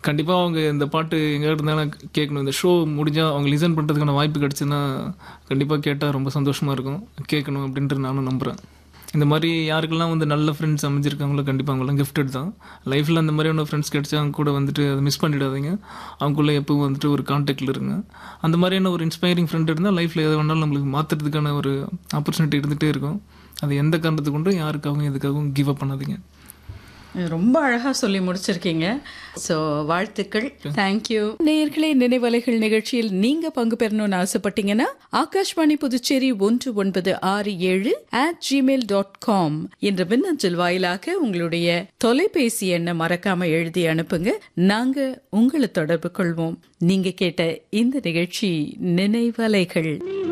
கண்டிப்பாக அவங்க இந்த பாட்டு எங்கே இருந்தாலும் கேட்கணும். இந்த ஷோ முடிஞ்சால் அவங்க லிசன் பண்ணுறதுக்கான வாய்ப்பு கிடச்சுன்னா கண்டிப்பாக கேட்டால் ரொம்ப சந்தோஷமாக இருக்கும். கேட்கணும் அப்படின்ட்டு நானும் நம்புகிறேன். இந்த மாதிரி யாருக்கெல்லாம் வந்து நல்ல ஃப்ரெண்ட்ஸ் அமைஞ்சிருக்காங்களோ கண்டிப்பாக அவங்களாம் கிஃப்டட் தான். லைஃப்பில் அந்த மாதிரியான ஃப்ரெண்ட்ஸ் கிடச்சா அவங்க கூட வந்துட்டு அதை மிஸ் பண்ணிடாதீங்க. அவங்களுக்குள்ளே எப்பவும் வந்துட்டு ஒரு கான்டாக்டில் இருங்க. அந்த மாதிரியான ஒரு இன்ஸ்பைரிங் ஃப்ரெண்ட் இருந்தால் லைஃப்பில் எதை வேணாலும் நம்மளுக்கு மாற்றுறதுக்கான ஒரு ஆப்பர்ச்சுனிட்டி இருந்துகிட்டே இருக்கும். அது எந்த காரணத்துக்கு கொண்டும் யாருக்காகவும் எதுக்காகவும் கிவ் அப் பண்ணாதீங்க. ரொம்ப அழகாக சொல்லி முடிச்சிருக்கீங்க. ஸோ வாழ்த்துக்கள். தேங்க்யூ. நேயர்களே, நினைவலைகள் நிகழ்ச்சியில் நீங்கள் பங்கு பெறணும்னு ஆசைப்பட்டீங்கன்னா ஆகாஷ்வாணி புதுச்சேரி 1967@gmail.com என்ற மின்னஞ்சல் வாயிலாக உங்களுடைய தொலைபேசி எண்ணை மறக்காம எழுதி அனுப்புங்க. நாங்கள் உங்களை தொடர்பு கொள்வோம். நீங்க கேட்ட இந்த நிகழ்ச்சி நினைவலைகள்.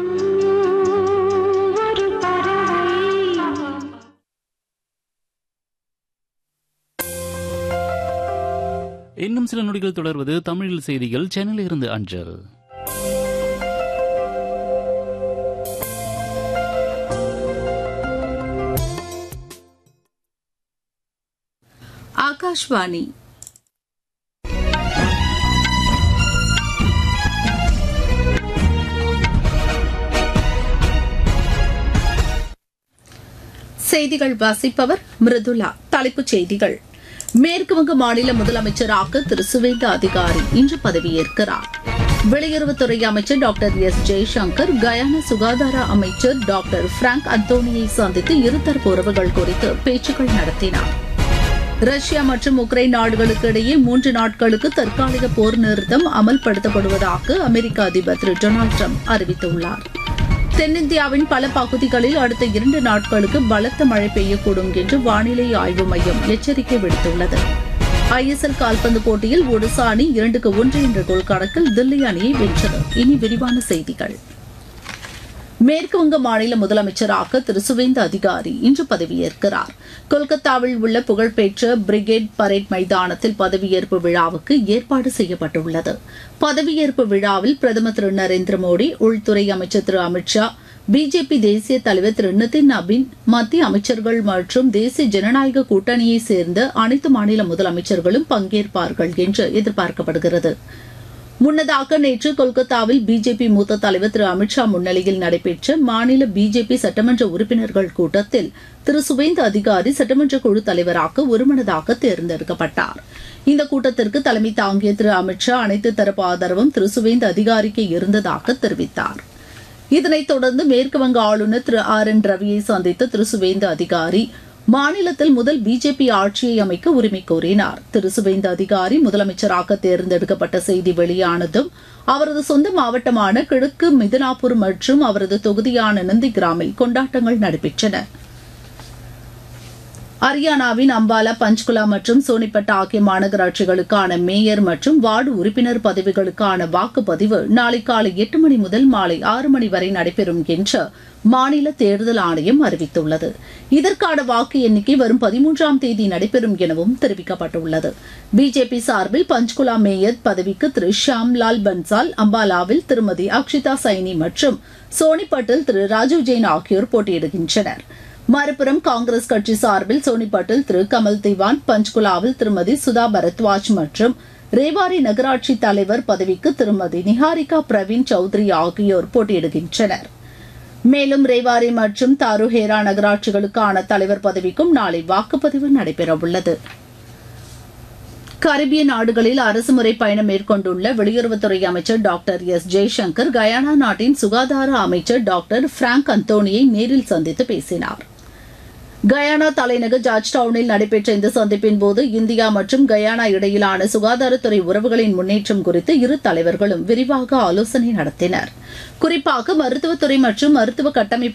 இன்னும் சில நொடிகள் தொடர்வது தமிழில் செய்திகள் சென்னையில் இருந்து அஞ்சல். ஆகாஷ்வாணி. செய்திகள் வாசிப்பவர் மிருதுலா. தலைப்புச் செய்திகள். மேற்குவங்க மாநில முதலமைச்சராக திரு சுவேந்த அதிகாரி இன்று பதவியேற்கிறார். வெளியுறவுத்துறை அமைச்சர் டாக்டர் எஸ் ஜெய்சங்கர் கயானா சுகாதார அமைச்சர் டாக்டர் பிராங்க் அந்தோனியை சந்தித்து இருதரப்பு உறவுகள் குறித்து பேச்சுக்கள் நடத்தினார். ரஷ்யா மற்றும் உக்ரைன் நாடுகளுக்கு இடையே 3 நாட்களுக்கு தற்காலிக போர் நிறுத்தம் அமல்படுத்தப்படுவதாக அமெரிக்க அதிபர் திரு டொனால்டு டிரம்ப் அறிவித்துள்ளார். தென்னிந்தியாவின் பல பகுதிகளில் அடுத்த 2 நாட்களுக்கு பலத்த மழை பெய்யக்கூடும் என்று வானிலை ஆய்வு மையம் எச்சரிக்கை விடுத்துள்ளது. ISL கால்பந்து போட்டியில் ஒடிசா அணி 2-1 என்ற கோல் கணக்கில் தில்லி அணியை வென்றது. இனி விரிவான செய்திகள். மேற்குவங்க மாநில முதலமைச்சராக திரு சுவேந்த அதிகாரி இன்று பதவியேற்கிறார். கொல்கத்தாவில் உள்ள புகழ்பெற்ற பிரிகேட் பரேட் மைதானத்தில் பதவியேற்பு விழாவுக்கு ஏற்பாடு செய்யப்பட்டுள்ளது. பதவியேற்பு விழாவில் பிரதமர் திரு நரேந்திர மோடி, உள்துறை அமைச்சர் திரு அமித்ஷா, பிஜேபி தேசிய தலைவர் திரு நிதின் நபீன், மத்திய அமைச்சர்கள் மற்றும் தேசிய ஜனநாயக கூட்டணியைச் சேர்ந்த அனைத்து மாநில முதலமைச்சர்களும் பங்கேற்பார்கள் என்று எதிர்பார்க்கப்படுகிறது. முன்னதாக நேற்று கொல்கத்தாவில் பிஜேபி மூத்த தலைவர் திரு அமித்ஷா முன்னிலையில் நடைபெற்ற மாநில பிஜேபி சட்டமன்ற உறுப்பினர்கள் கூட்டத்தில் திரு சுவேந்த அதிகாரி சட்டமன்ற குழு தலைவராக ஒருமனதாக தேர்ந்தெடுக்கப்பட்டார். இந்த கூட்டத்திற்கு தலைமை தாங்கிய திரு அமித்ஷா அனைத்து தரப்பு ஆதரவும் திரு சுவேந்த அதிகாரிக்கு இருந்ததாக தெரிவித்தார். இதனைத் தொடர்ந்து மேற்குவங்க ஆளுநர் திரு RN ரவியை சந்தித்த திரு சுவேந்த அதிகாரி மாநிலத்தில் முதல் பிஜேபி ஆட்சியை அமைக்க உரிமை கோரினார். திரு சுவேந்த அதிகாரி முதலமைச்சராக தேர்ந்தெடுக்கப்பட்ட செய்தி வெளியானதும் அவரது சொந்த மாவட்டமான கிழக்கு மிதினாபூர் மற்றும் அவரது தொகுதியான நந்திகிராமில் கொண்டாட்டங்கள் நடைபெற்றன. ஹரியானாவின் அம்பாலா, பஞ்ச்குலா மற்றும் சோனிபட் ஆகிய மாநகராட்சிகளுக்கான மேயர் மற்றும் வார்டு உறுப்பினர் பதவிகளுக்கான வாக்குப்பதிவு நாளை காலை 8 மணி முதல் மாலை 6 மணி வரை நடைபெறும் என்று மாநில தேர்தல் ஆணையம் அறிவித்துள்ளது. இதற்கான வாக்கு எண்ணிக்கை வரும் 13ஆம் தேதி நடைபெறும் எனவும் தெரிவிக்கப்பட்டுள்ளது. பிஜேபி சார்பில் பஞ்ச்குலா மேயர் பதவிக்கு திரு ஷியாம்லால் பன்சால், அம்பாலாவில் திருமதி அக்ஷிதா சைனி மற்றும் சோனிபட்டில் திரு ராஜீவ் ஜெயின் ஆகியோர் போட்டியிடுகின்றனர். மறுபுறம் காங்கிரஸ் கட்சி சார்பில் சோனிபட்டில் திரு கமல் திவான், பஞ்ச்குலாவில் திருமதி சுதா பரத்வாஜ் மற்றும் ரேவாரி நகராட்சி தலைவர் பதவிக்கு திருமதி நிஹாரிகா பிரவீன் சௌத்ரி ஆகியோர் போட்டியிடுகின்றனர். மேலும் ரேவாரி மற்றும் தாருஹேரா நகராட்சிகளுக்கான தலைவர் பதவிக்கும் நாளை வாக்குப்பதிவு நடைபெறவுள்ளது. கரிபியன் நாடுகளில் அரசுமுறை பயணம் மேற்கொண்டுள்ள வெளியுறவுத்துறை அமைச்சர் டாக்டர் எஸ் ஜெய்சங்கர் கயானா நாட்டின் சுகாதார அமைச்சர் டாக்டர் பிராங்க் அந்தோனியை நேரில் சந்தித்து பேசினார். கயானா தலைநகர் ஜார்ஜ் டவுனில் நடைபெற்ற இந்த சந்திப்பின் போது இந்தியா மற்றும் கயானா இடையிலான சுகாதாரத்துறை உறவுகளின் முன்னேற்றம் குறித்து இரு தலைவர்களும் விரிவாக ஆலோசனை நடத்தினர். குறிப்பாக மருத்துவத்துறை மற்றும் மருத்துவ கட்டமைப்பு